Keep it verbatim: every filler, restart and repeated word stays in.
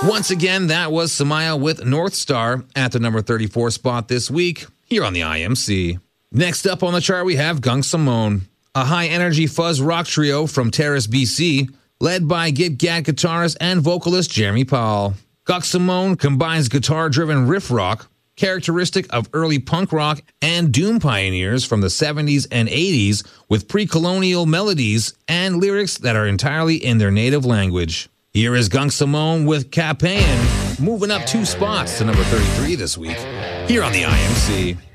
Once again, that was Samaya with North Star at the number thirty-four spot this week here on the I M C. Next up on the chart, we have Gunk Simone, a high-energy fuzz rock trio from Terrace, B C, led by Git Gat guitarist and vocalist Jeremy Powell. Gunk Simone combines guitar-driven riff rock, characteristic of early punk rock and doom pioneers from the seventies and eighties, with pre-colonial melodies and lyrics that are entirely in their native language. Here is Gunk Simone with Capaean, moving up two spots to number thirty-three this week, here on the I M C.